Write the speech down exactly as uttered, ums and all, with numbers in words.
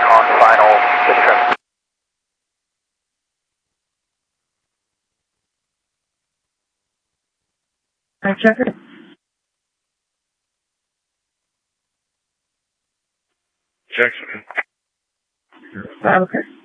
on final city trim. Alright, checker. Jackson. Five, okay.